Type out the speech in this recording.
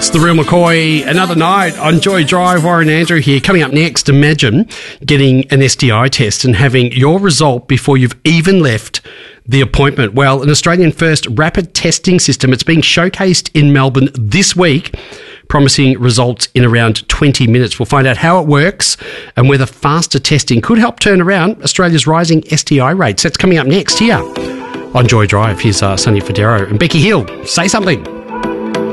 The Real McCoy, another night on Joy Drive. Warren Andrew here. Coming up next, imagine getting an STI test and having your result before you've even left the appointment. Well, an Australian first rapid testing system. It's being showcased in Melbourne this week, promising results in around 20 minutes. We'll find out how it works and whether faster testing could help turn around Australia's rising STI rates. That's coming up next here on Joy Drive. Here's Sonny Fodero and Becky Hill. Say something.